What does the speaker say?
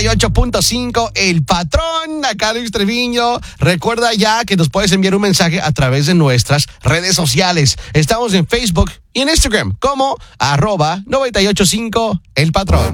98.5 El Patrón, acá Luis Treviño. Recuerda ya que nos puedes enviar un mensaje a través de nuestras redes sociales. Estamos en Facebook y en Instagram como @985 El Patrón.